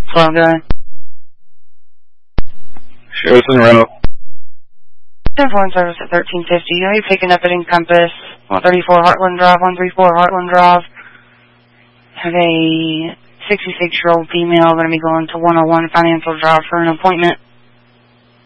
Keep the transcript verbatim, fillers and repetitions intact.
Hello, guy. Sure, this is Rental. ten four one service at thirteen fifty. You know, you're picking up at Encompass, one thirty-four Heartland Drive, one thirty-four Heartland Drive. Have a sixty-six-year-old female going to be going to one oh one Financial Drive for an appointment.